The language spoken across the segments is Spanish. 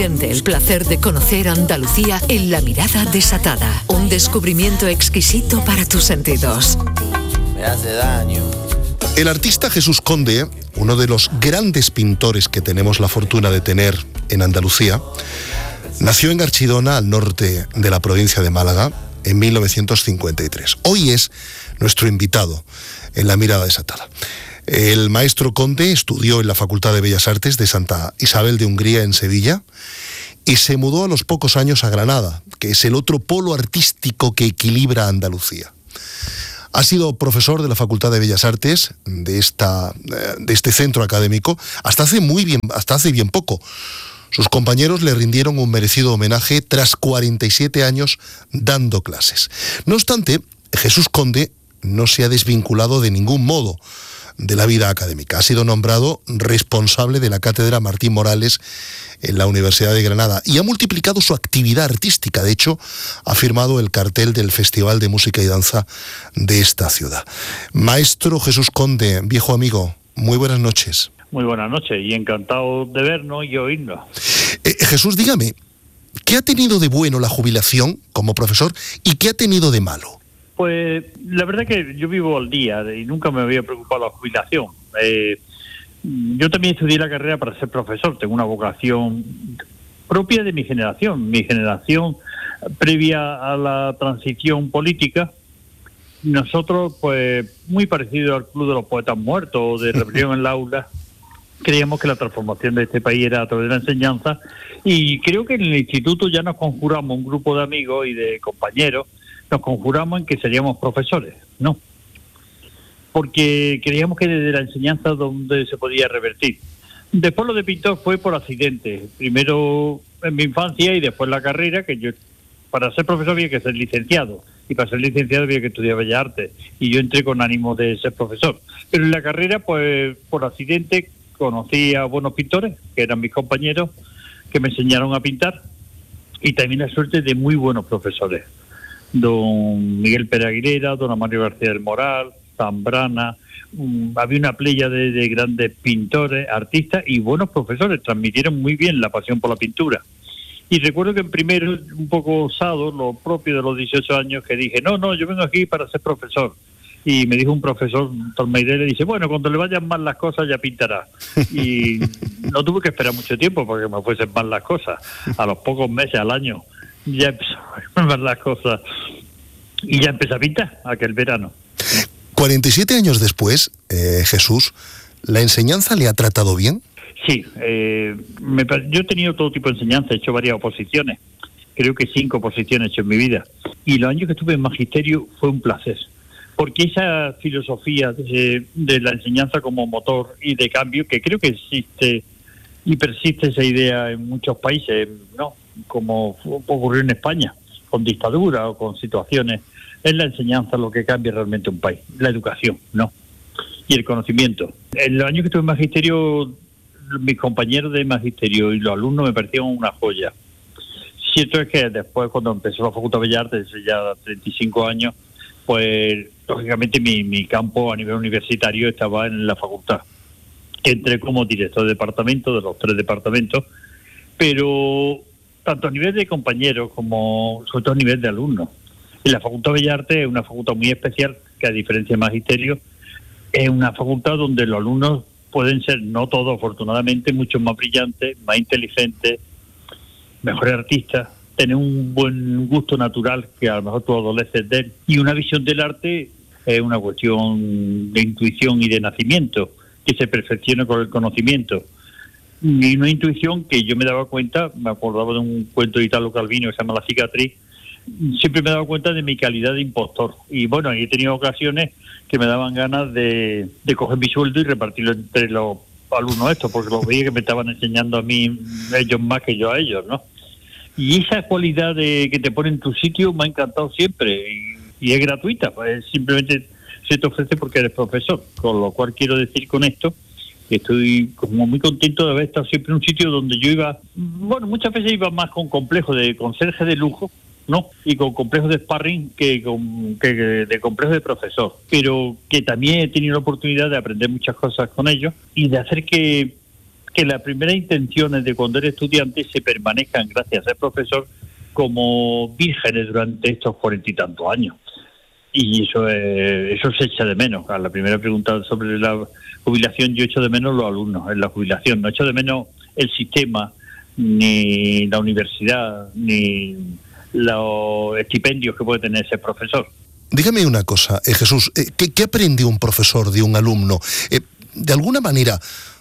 Siente el placer de conocer Andalucía en La Mirada Desatada. Un descubrimiento exquisito para tus sentidos. Me hace daño. El artista Jesús Conde, uno de los grandes pintores que tenemos la fortuna de tener en Andalucía, nació en Archidona, al norte de la provincia de Málaga, en 1953. Hoy es nuestro invitado en La Mirada Desatada. El maestro Conde estudió en la Facultad de Bellas Artes de Santa Isabel de Hungría, en Sevilla, y se mudó a los pocos años a Granada, que es el otro polo artístico que equilibra Andalucía. Ha sido profesor de la Facultad de Bellas Artes de este centro académico hasta hace bien poco. Sus compañeros le rindieron un merecido homenaje tras 47 años dando clases. No obstante, Jesús Conde no se ha desvinculado de ningún modo de la vida académica. Ha sido nombrado responsable de la Cátedra Martín Morales en la Universidad de Granada y ha multiplicado su actividad artística. De hecho, ha firmado el cartel del Festival de Música y Danza de esta ciudad. Maestro Jesús Conde, viejo amigo, muy buenas noches. Muy buenas noches y encantado de vernos y oírnos. Jesús, dígame, ¿qué ha tenido de bueno la jubilación como profesor y qué ha tenido de malo? Pues la verdad que yo vivo al día y nunca me había preocupado la jubilación. Yo también estudié la carrera para ser profesor, tengo una vocación propia de mi generación previa a la transición política. Nosotros, pues muy parecido al Club de los Poetas Muertos de Rebelión en la Aula, creíamos que la transformación de este país era a través de la enseñanza y creo que en el instituto ya nos conjuramos, un grupo de amigos y de compañeros, nos conjuramos en que seríamos profesores, ¿no? Porque creíamos que desde la enseñanza donde se podía revertir. Después lo de pintor fue por accidente, primero en mi infancia y después la carrera, que yo para ser profesor había que ser licenciado y para ser licenciado había que estudiar Bellas Artes y yo entré con ánimo de ser profesor. Pero en la carrera, pues por accidente conocí a buenos pintores, que eran mis compañeros, que me enseñaron a pintar y también la suerte de muy buenos profesores. Don Miguel Pérez Aguilera, don Mario García del Moral, Zambrana, había una playa de grandes pintores, artistas y buenos profesores, transmitieron muy bien la pasión por la pintura. Y recuerdo que en primero, un poco osado, lo propio de los 18 años, que dije, no, yo vengo aquí para ser profesor. Y me dijo un profesor, Tormeidé, le dice, bueno, cuando le vayan mal las cosas ya pintará. Y no tuve que esperar mucho tiempo porque me fuesen mal las cosas. A los pocos meses, al año, ya empezó a mal las cosas. Y ya empecé a pintar aquel verano. 47 años después, Jesús, ¿la enseñanza le ha tratado bien? Sí, yo he tenido todo tipo de enseñanza, he hecho varias oposiciones, creo que 5 oposiciones he hecho en mi vida. Y los años que estuve en magisterio fue un placer, porque esa filosofía de la enseñanza como motor y de cambio, que creo que existe y persiste esa idea en muchos países, ¿no? Como ocurrió en España, con dictadura o con situaciones, es la enseñanza lo que cambia realmente un país, la educación, ¿no? Y el conocimiento. En los años que estuve en magisterio, mis compañeros de magisterio y los alumnos me parecían una joya. Cierto es que después, cuando empezó la Facultad de Bellas Artes, hace ya 35 años, pues lógicamente mi campo a nivel universitario estaba en la facultad. Entré como director de departamento de los 3 departamentos, pero tanto a nivel de compañeros como sobre todo a nivel de alumnos. En la Facultad de Bellas Artes es una facultad muy especial, que a diferencia de magisterio, es una facultad donde los alumnos pueden ser, no todos afortunadamente, mucho más brillantes, más inteligentes, mejores artistas, tener un buen gusto natural que a lo mejor tú adoleces de él, y una visión del arte es una cuestión de intuición y de nacimiento, que se perfecciona con el conocimiento. Y una intuición que yo me daba cuenta, me acordaba de un cuento de Italo Calvino que se llama La cicatriz, siempre me he dado cuenta de mi calidad de impostor. Y bueno, he tenido ocasiones que me daban ganas de coger mi sueldo y repartirlo entre los alumnos estos, porque los veía que me estaban enseñando a mí, ellos más que yo a ellos, ¿no? Y esa cualidad de que te pone en tu sitio me ha encantado siempre y es gratuita, pues simplemente se te ofrece porque eres profesor, con lo cual quiero decir con esto que estoy como muy contento de haber estado siempre en un sitio donde yo iba, bueno, muchas veces iba más con complejo de conserje de lujo, ¿no? Y con complejos de sparring que de complejos de profesor, pero que también he tenido la oportunidad de aprender muchas cosas con ellos y de hacer que que las primeras intenciones de cuando eres estudiante se permanezcan, gracias a ser profesor, como vírgenes durante estos 40 y tantos años. Y eso se echa de menos. A la primera pregunta sobre la jubilación, yo echo de menos los alumnos en la jubilación. No echo de menos el sistema, ni la universidad, ni los estipendios que puede tener ese profesor. Dígame una cosa, Jesús, ¿qué aprende un profesor de un alumno? De alguna manera,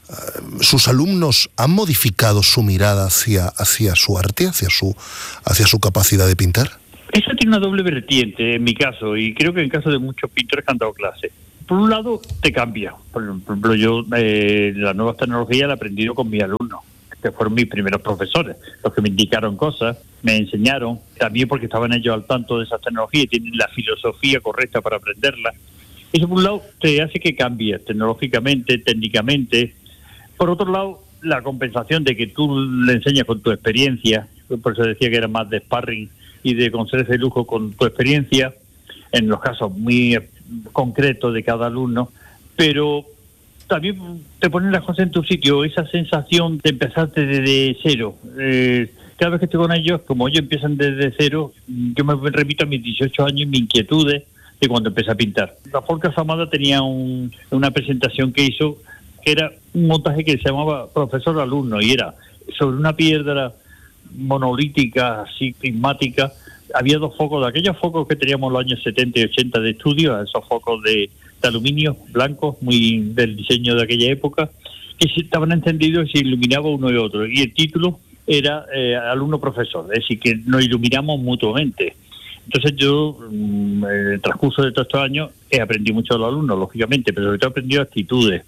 ¿sus alumnos han modificado su mirada hacia su arte, hacia su capacidad de pintar? Eso tiene una doble vertiente en mi caso, y creo que en el caso de muchos pintores que han dado clase. Por un lado, te cambia. Por ejemplo, yo las nuevas tecnologías las he aprendido con mis alumnos, que fueron mis primeros profesores, los que me indicaron cosas, me enseñaron, también porque estaban ellos al tanto de esas tecnologías y tienen la filosofía correcta para aprenderlas. Eso, por un lado, te hace que cambies tecnológicamente, técnicamente. Por otro lado, la compensación de que tú le enseñas con tu experiencia, por eso decía que era más de sparring y de concederse de lujo con tu experiencia, en los casos muy concretos de cada alumno, pero también te ponen las cosas en tu sitio, esa sensación de empezarte desde cero. Cada vez que estoy con ellos, como ellos empiezan desde cero, yo me remito a mis 18 años y mis inquietudes de cuando empecé a pintar. La Forca Samada tenía una presentación que hizo, que era un montaje que se llamaba Profesor-Alumno, y era sobre una piedra monolítica, así prismática. Había dos focos, de aquellos focos que teníamos en los años 70 y 80 de estudio, esos focos de aluminio blancos, muy del diseño de aquella época, que estaban encendidos y se iluminaba uno y otro. Y el título era alumno-profesor, es decir, que nos iluminamos mutuamente. Entonces yo, en el transcurso de todos estos años, he aprendido mucho de los alumnos, lógicamente, pero sobre todo he aprendido actitudes.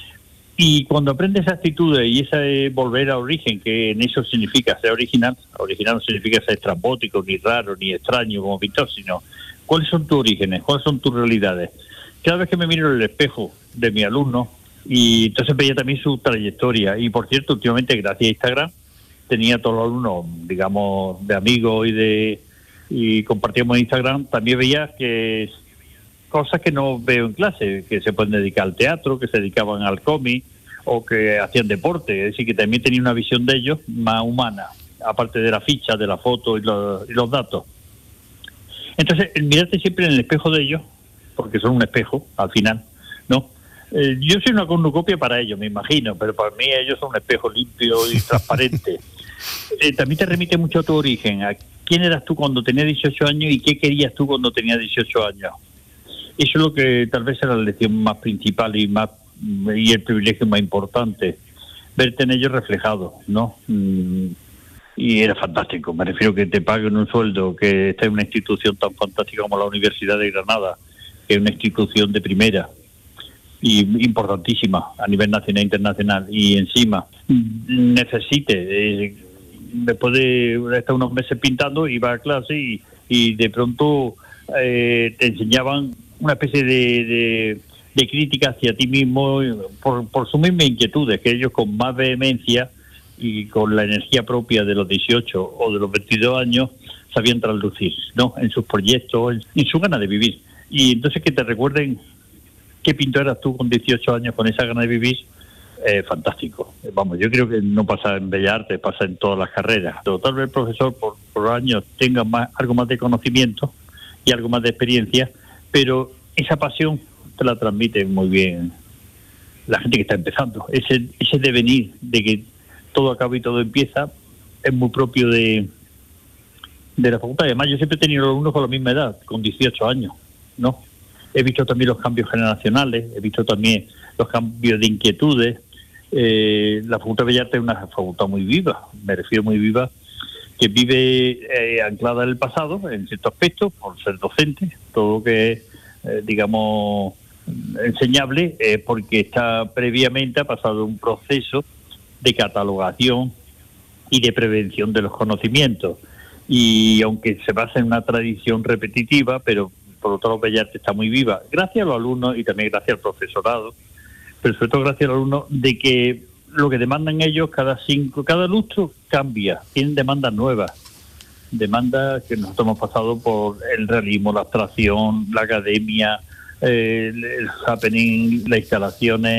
Y cuando aprendes actitudes y esa es volver al origen, que en eso significa ser original no significa ser estrambótico, ni raro, ni extraño como pintor, sino cuáles son tus orígenes, cuáles son tus realidades. Cada vez que me miro en el espejo de mi alumno, y entonces veía también su trayectoria, y por cierto, últimamente gracias a Instagram, tenía todos los alumnos, digamos, de amigos y compartíamos en Instagram, también veía que cosas que no veo en clase, que se pueden dedicar al teatro, que se dedicaban al cómic o que hacían deporte, es decir, que también tenía una visión de ellos más humana, aparte de la ficha, de la foto y los datos. Entonces, mirarte siempre en el espejo de ellos, porque son un espejo, al final, ¿no? Yo soy una cornucopia para ellos, me imagino, pero para mí ellos son un espejo limpio y transparente. También te remite mucho a tu origen, a quién eras tú cuando tenías 18 años y qué querías tú cuando tenías 18 años. Eso es lo que tal vez era la lección más principal y el privilegio más importante, verte en ellos reflejado, ¿no? Y era fantástico, me refiero que te paguen un sueldo, que esté en una institución tan fantástica como la Universidad de Granada, que es una institución de primera y importantísima a nivel nacional e internacional, y encima necesite, después de estar unos meses pintando, iba a clase y de pronto te enseñaban una especie de crítica hacia ti mismo por sus mismas inquietudes, que ellos con más vehemencia y con la energía propia de los 18 o de los 22 años sabían traducir, ¿no? En sus proyectos, en su gana de vivir. Y entonces que te recuerden qué pintor eras tú con 18 años con esa gana de vivir, fantástico. Vamos, yo creo que no pasa en Bellas Artes, pasa en todas las carreras. Pero tal vez el profesor por años tenga algo más de conocimiento y algo más de experiencia, pero esa pasión te la transmite muy bien la gente que está empezando. Ese devenir de que todo acaba y todo empieza es muy propio de la facultad. Además, yo siempre he tenido alumnos con la misma edad, con 18 años, ¿no? He visto también los cambios generacionales, he visto también los cambios de inquietudes. La Facultad de Bellas Artes es una facultad muy viva, me refiero muy viva, que vive anclada en el pasado, en cierto aspecto, por ser docente, todo lo que es, digamos, enseñable, porque está previamente ha pasado un proceso de catalogación y de prevención de los conocimientos. Y aunque se basa en una tradición repetitiva, pero por otro lado Bellas Artes está muy viva, gracias a los alumnos y también gracias al profesorado, pero sobre todo gracias a los alumnos, de que lo que demandan ellos cada lustro cambia, tienen demandas nuevas, demandas que nosotros hemos pasado por el realismo, la abstracción, la academia, el happening, las instalaciones,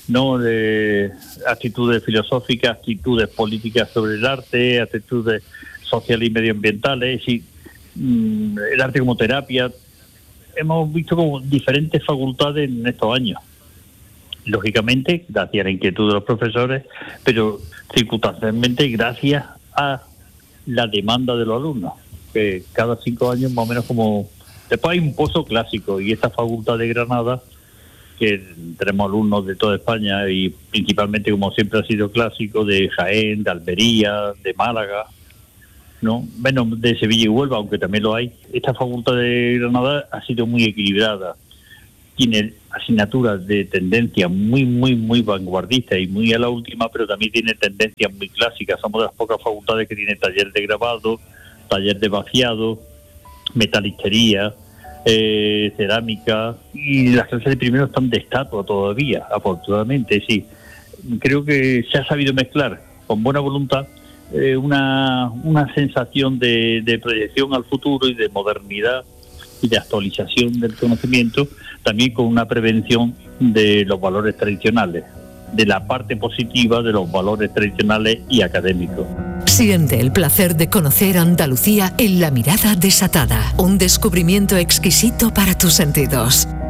¿no? De actitudes filosóficas, actitudes políticas sobre el arte, actitudes sociales y medioambientales, y el arte como terapia. Hemos visto como diferentes facultades en estos años. Lógicamente, gracias a la inquietud de los profesores, pero circunstancialmente gracias a la demanda de los alumnos, que cada 5 años más o menos como... Después hay un pozo clásico, y esta facultad de Granada, que tenemos alumnos de toda España, y principalmente, como siempre ha sido clásico, de Jaén, de Almería, de Málaga, ¿no? Bueno, de Sevilla y Huelva, aunque también lo hay. Esta facultad de Granada ha sido muy equilibrada. Tiene asignaturas de tendencia muy vanguardista y muy a la última, pero también tiene tendencias muy clásicas. Somos de las pocas facultades que tienen taller de grabado, taller de vaciado, metalistería, cerámica, y las clases de primero están de estatua todavía, afortunadamente, sí. Creo que se ha sabido mezclar con buena voluntad una sensación de proyección al futuro y de modernidad y de actualización del conocimiento, también con una prevención de los valores tradicionales, de la parte positiva de los valores tradicionales y académicos. Siente el placer de conocer Andalucía en La Mirada Desatada, un descubrimiento exquisito para tus sentidos.